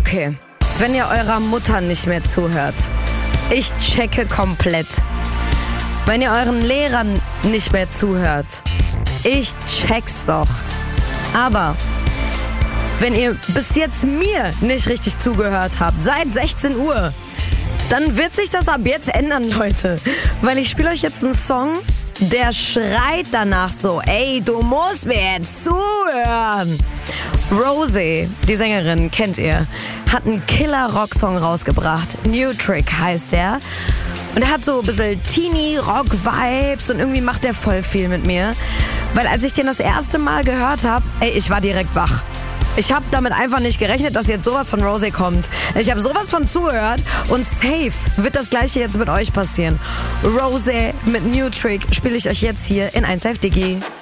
Okay, wenn ihr eurer Mutter nicht mehr zuhört, ich checke komplett. Wenn ihr euren Lehrern nicht mehr zuhört, ich check's doch. Aber wenn ihr bis jetzt mir nicht richtig zugehört habt, seit 16 Uhr, dann wird sich das ab jetzt ändern, Leute. Weil ich spiele euch jetzt einen Song, der schreit danach so, ey, du musst mir jetzt zuhören. Rosé, die Sängerin, kennt ihr, hat einen Killer-Rock-Song rausgebracht. New Trick heißt er. Und er hat so ein bisschen Teenie-Rock-Vibes und irgendwie macht der voll viel mit mir. Weil als ich den das erste Mal gehört habe, ey, ich war direkt wach. Ich habe damit einfach nicht gerechnet, dass jetzt sowas von Rosé kommt. Ich habe sowas von zugehört und safe wird das Gleiche jetzt mit euch passieren. Rosé mit New Trick spiele ich euch jetzt hier in 1Live Diggi.